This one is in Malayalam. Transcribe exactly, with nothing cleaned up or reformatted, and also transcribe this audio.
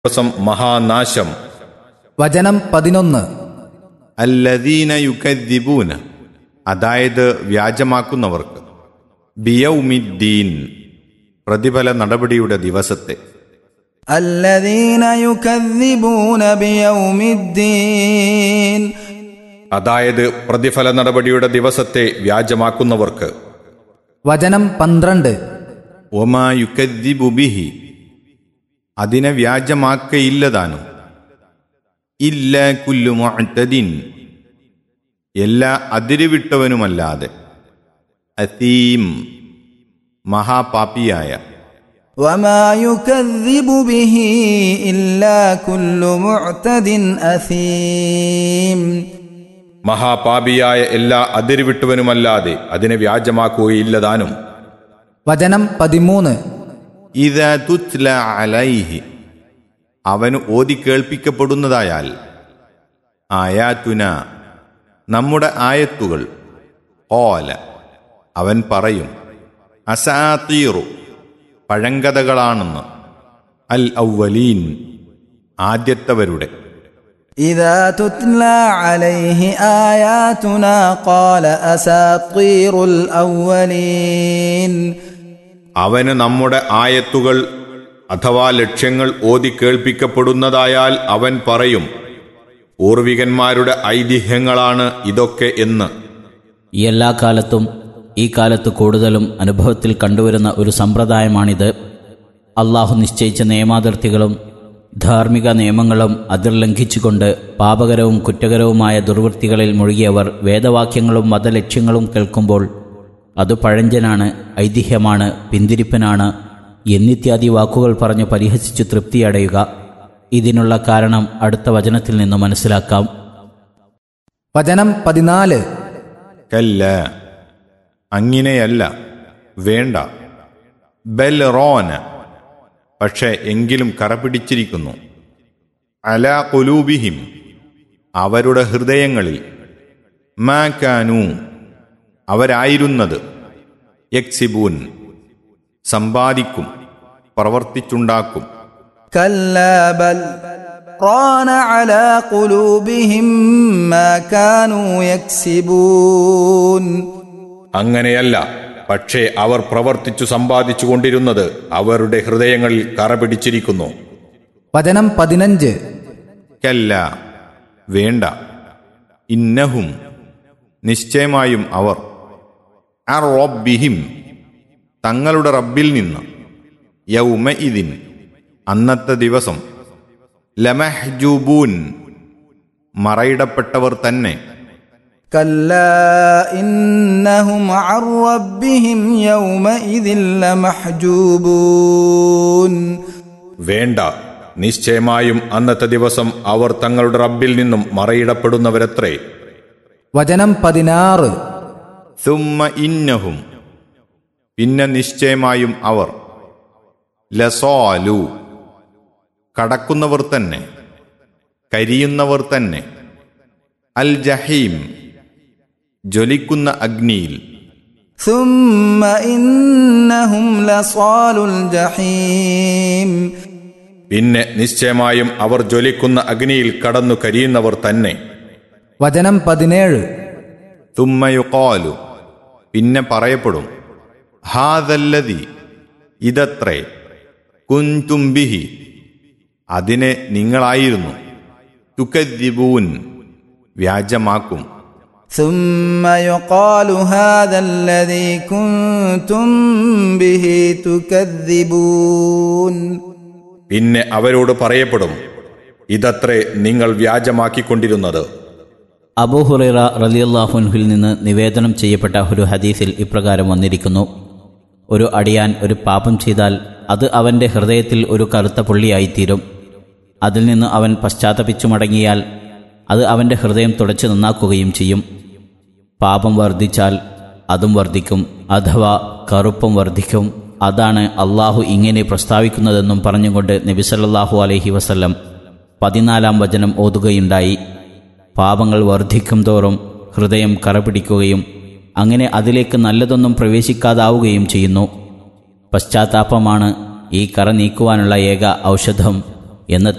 ദിവസം മഹാനാശം. വചനം പതിനൊന്ന്. അല്ലദീന യുകദ്ദിബൂന, അതായത് വ്യാജമാക്കുന്നവർക്ക്, ബിയൗമിദ്ദീൻ, പ്രതിഫല നടപടിയുടെ ദിവസത്തെ. അല്ലദീന യുകദ്ദിബൂന ബിയൗമിദ്ദീൻ, അതായത് പ്രതിഫല നടപടിയുടെ ദിവസത്തെ വ്യാജമാക്കുന്നവർക്ക്. വചനം പന്ത്രണ്ട്. ഒമാ യുകദ്ദിബു ബിഹി, അതിനെ വ്യാജമാക്കയില്ലതാനും. ഇല്ല കുല്ലു മുഅ്തദിൻ, എല്ലാ അതിരുവിട്ടവനുമല്ലാതെ. അസീം, മഹാപാപിയായ. വമാ യുകദ്ദിബു ബിഹി ഇല്ലാ കുല്ലു മുഅ്തദിൻ അസീം, മഹാപാപിയായ എല്ലാ അതിരുവിട്ടവനുമല്ലാതെ അതിനെ വ്യാജമാക്കുകയില്ലതാനും. വചനം പതിമൂന്ന്. ഇദാ തുത്ല അലൈഹി, അവന് ഓതി കേൾപ്പിക്കപ്പെടുന്നതായാൽ. ആയാതുന, നമ്മുടെ ആയത്തുകൾ. ഖാല, അവൻ പറയും. അസാതീറു, പഴങ്കഥകളാണെന്ന്. അൽ ഔവലീൻ, ആദ്യത്തവരുടെ. ഇദാ തുത്ല അലൈഹി ആയാതുനാ ഖാല അസാതീറുൽ അവ്വലീൻ, അവന് നമ്മുടെ ആയത്തുകൾ അഥവാ ലക്ഷ്യങ്ങൾ ഓതി കേൾപ്പിക്കപ്പെടുന്നതായാൽ അവൻ പറയും, പൂർവികന്മാരുടെ ഐതിഹ്യങ്ങളാണ് ഇതൊക്കെ എന്ന്. എല്ലാ കാലത്തും ഈ കാലത്ത് കൂടുതലും അനുഭവത്തിൽ കണ്ടുവരുന്ന ഒരു സമ്പ്രദായമാണിത്. അള്ളാഹു നിശ്ചയിച്ച നിയമാതിർത്തികളും ധാർമ്മിക നിയമങ്ങളും അതിർ ലംഘിച്ചുകൊണ്ട് പാപകരവും കുറ്റകരവുമായ ദുർവൃത്തികളിൽ മുഴുകിയവർ വേദവാക്യങ്ങളും മതലക്ഷ്യങ്ങളും കേൾക്കുമ്പോൾ അത് പഴഞ്ചനാണ്, ഐതിഹ്യമാണ്, പിന്തിരിപ്പനാണ് എന്നിത്യാദി വാക്കുകൾ പറഞ്ഞു പരിഹസിച്ചു തൃപ്തിയടയുക. ഇതിനുള്ള കാരണം അടുത്ത വചനത്തിൽ നിന്ന് മനസ്സിലാക്കാം. വചനം പതിനാല്. കല്ല, അങ്ങനെയല്ല, വേണ്ട. ബൽ റോന, പക്ഷേ എങ്കിലും കറപിടിച്ചിരിക്കുന്നു. അലാ ഖുലൂബിഹിം, അവരുടെ ഹൃദയങ്ങളിൽ. മാ കാനൂ, അവരായിരുന്നത്. യക്സിബൂൻ, സമ്പാദിക്കും, പ്രവർത്തിച്ചുണ്ടാക്കും. കല്ലാ ബൽ റാന അലാ ഖുലൂബിഹിം മാ കാനൂ യക്സിബൂൻ, അങ്ങനെയല്ല, പക്ഷേ അവർ പ്രവർത്തിച്ചു സമ്പാദിച്ചു കൊണ്ടിരുന്നത് അവരുടെ ഹൃദയങ്ങളിൽ കറപിടിച്ചിരിക്കുന്നു. വചനം പതിനഞ്ച്. കല്ല, വേണ്ട. ഇന്നഹും, നിശ്ചയമായും അവർ. അർ റബ്ബിഹിം, തങ്ങളുടെ റബ്ബിൽ നിന്ന്. യൗമഇദിൻ, അന്നത്തെ ദിവസം. ലമഹ്ജൂബൂൻ, മറയിടപ്പെട്ടവർ തന്നെ. കല്ലാ ഇന്നഹും അൻ റബ്ബിഹിം യൗമഇദിൻ ലമഹ്ജൂബൂൻ, വേണ്ട, നിശ്ചയമായും അന്നത്തെ ദിവസം അവർ തങ്ങളുടെ റബ്ബിൽ നിന്നും മറയിടപ്പെടുന്നവരത്രേ. വചനം പതിനാറ്. സുമ്മ ഇന്നഹും, പിന്നെ നിശ്ചയമായും അവർ. ലസാലു, കടക്കുന്നവർ തന്നെ, കരിയുന്നവർ തന്നെ. അൽ ജഹീം, ജ്വലിക്കുന്ന അഗ്നിയിൽ. സുമ്മ ഇന്നഹും ലസാലുൽ ജഹീം, പിന്നെ നിശ്ചയമായും അവർ ജ്വലിക്കുന്ന അഗ്നിയിൽ കടന്നു കരിയുന്നവർ തന്നെ. വചനം പതിനേഴ്. സുമ്മ യുഖാലു, പിന്നെ പറയപ്പെടും. ഹാദല്ലദി, ഇതത്രേ. കുൻതും ബിഹി, അതിനെ നിങ്ങളായിരുന്നു. തുകദ്ദിബൂൻ, വ്യാജമാക്കും. ثم يقال هذا الذي كنتم به تكذبون, പിന്നെ അവരോട് പറയപ്പെടും, ഇതത്രേ നിങ്ങൾ വ്യാജമാക്കിക്കൊണ്ടിരുന്നത്. അബൂ ഹുറൈറ റളിയല്ലാഹു അൻഹുവിൽ നിന്ന് നിവേദനം ചെയ്യപ്പെട്ട ഒരു ഹദീസിൽ ഇപ്രകാരം വന്നിരിക്കുന്നു: ഒരു അടിയാൻ ഒരു പാപം ചെയ്താൽ അത് അവൻ്റെ ഹൃദയത്തിൽ ഒരു കറുത്ത പുള്ളിയായിത്തീരും. അതിൽ നിന്ന് അവൻ പശ്ചാത്തപിച്ചു മടങ്ങിയാൽ അത് അവൻ്റെ ഹൃദയം തുടച്ചു നന്നാക്കുകയും ചെയ്യും. പാപം വർദ്ധിച്ചാൽ അതും വർദ്ധിക്കും, അഥവാ കറുപ്പും വർദ്ധിക്കും. അതാണ് അള്ളാഹു ഇങ്ങനെ പ്രസ്താവിക്കുന്നതെന്നും പറഞ്ഞുകൊണ്ട് നബി സല്ലല്ലാഹു അലൈഹി വസല്ലം പതിനാലാം വചനം ഓതുകയുണ്ടായി. പാപങ്ങൾ വർദ്ധിക്കും തോറും ഹൃദയം കറപിടിക്കുകയും അങ്ങനെ അതിലേക്ക് നല്ലതൊന്നും പ്രവേശിക്കാതാവുകയും ചെയ്യുന്നു. പശ്ചാത്താപമാണ് ഈ കറ നീക്കുവാനുള്ള ഏക ഔഷധം. എന്ന്